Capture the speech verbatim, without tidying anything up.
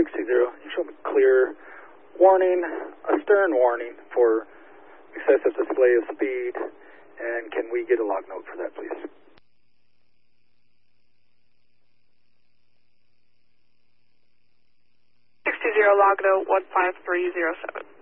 sixty, you show me clear warning, a stern warning for excessive display of speed, and can we get a log note for that, please? sixty log note one five three zero seven.